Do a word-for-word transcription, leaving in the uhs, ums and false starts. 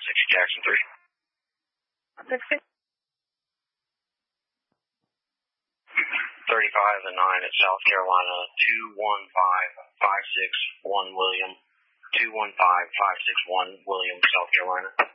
six Jackson three. thirty-five and nine at South Carolina, two one five five six one William, two one five five six one William, South Carolina.